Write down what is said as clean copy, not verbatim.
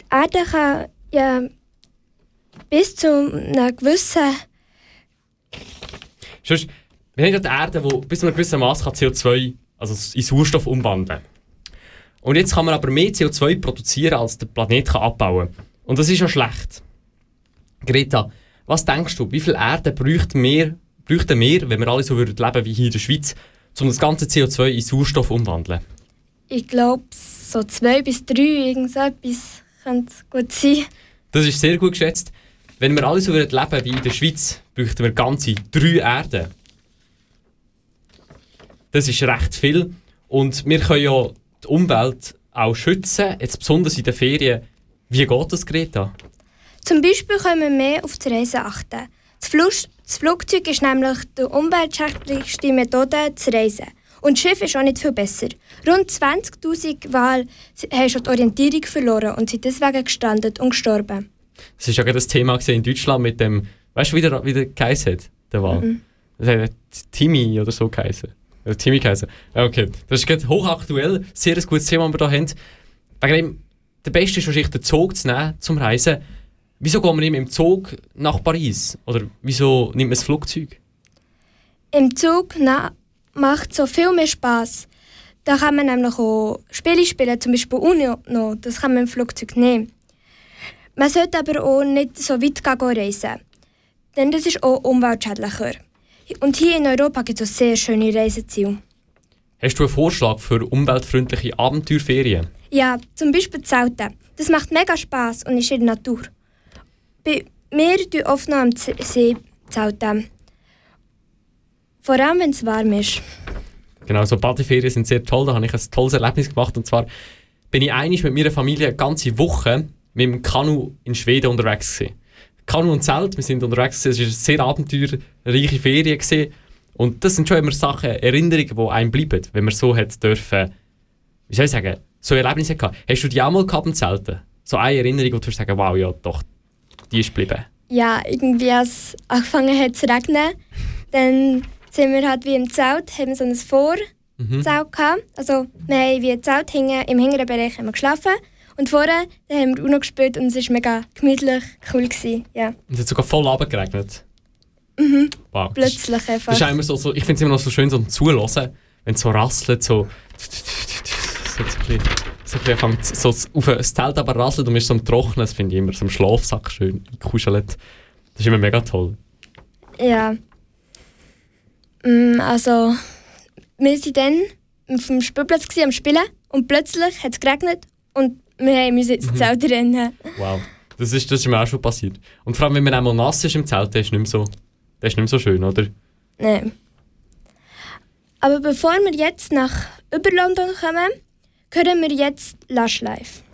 Erde kann ja bis zu einer gewissen... Sonst, wir haben ja die Erde, die bis zu einem gewissen Maß CO2 also in Sauerstoff umwandeln kann. Und jetzt kann man aber mehr CO2 produzieren, als der Planet kann abbauen kann. Und das ist ja schlecht. Greta, was denkst du, wie viel Erde bräuchten wir, wenn wir alle so leben würden wie hier in der Schweiz, um das ganze CO2 in Sauerstoff umzuwandeln? Ich glaube, so 2 bis 3, irgend so etwas könnte gut sein. Das ist sehr gut geschätzt. Wenn wir alle so leben würden wie in der Schweiz, bräuchten wir ganze 3 Erden. Das ist recht viel. Und wir können ja die Umwelt auch schützen, jetzt besonders in den Ferien. Wie geht das, Greta? Zum Beispiel können wir mehr auf das Reisen achten. Das Flugzeug ist nämlich die umweltschädlichste Methode zu reisen. Und das Schiff ist auch nicht viel besser. Rund 20'000 Wale haben schon die Orientierung verloren und sind deswegen gestrandet und gestorben. Das war ja gerade das Thema in Deutschland mit dem, weißt du, wie der geheißen hat, der Wal? Mhm. Das hat Timmy oder so geheißen. Oder Timmy geheißen. Okay, das ist gerade hochaktuell, sehr ein gutes Thema, das wir hier haben. Wegen dem, der Beste ist wahrscheinlich, den Zug zu nehmen zum Reisen. Wieso geht man nicht mit dem Zug nach Paris? Oder wieso nimmt man das Flugzeug? Im Zug macht so viel mehr Spass. Da kann man nämlich auch Spiele spielen, zum Beispiel Uno noch. Das kann man im Flugzeug nehmen. Man sollte aber auch nicht so weit reisen, denn das ist auch umweltschädlicher. Und hier in Europa gibt es auch sehr schöne Reiseziele. Hast du einen Vorschlag für umweltfreundliche Abenteuerferien? Ja, zum Beispiel Zelten. Das macht mega Spass und ist in der Natur. Wir zelten oft noch am See zelten. Vor allem, wenn es warm ist. Genau, so Badeferien sind sehr toll. Da habe ich ein tolles Erlebnis gemacht. Und zwar bin ich einmal mit meiner Familie eine ganze Woche mit dem Kanu in Schweden unterwegs gewesen. Kanu und Zelt, wir sind unterwegs gewesen. Es war eine sehr abenteuerreiche Ferien gewesen. Und das sind schon immer Sachen, Erinnerungen, die einem bleiben, wenn man so hat dürfen, wie soll ich sagen, so Erlebnisse gehabt. Hast du die auch mal gehabt im Zelten? So eine Erinnerung, wo du sagen, wow, ja, doch, die ist geblieben. Ja, irgendwie als es angefangen hat zu regnen, dann sind wir halt wie im Zelt, haben so ein Vorzelt gehabt. Also wir haben wie ein Zelt im hinteren Bereich haben wir geschlafen. Und vorne haben wir UNO gespielt und es war mega gemütlich, cool gewesen, ja. Und es hat sogar voll runtergeregnet? Mhm, wow. Plötzlich einfach. Das ist immer so, ich finde es immer noch so schön, so zuhören, wenn es so rasselt, so auf das Zelt aber rasselt und man ist so am Trocknen, das finde ich immer so im Schlafsack schön gekuschelt. Das ist immer mega toll. Ja. Also, wir waren dann auf dem Spielplatz am Spielen und plötzlich hat es geregnet und wir mussten ins Zelt rennen. Wow, das ist mir auch schon passiert. Und vor allem, wenn man einmal nass ist im Zelt, das ist nicht mehr so schön, oder? Nein. Aber bevor wir jetzt nach über London kommen, hören wir jetzt Lush Life.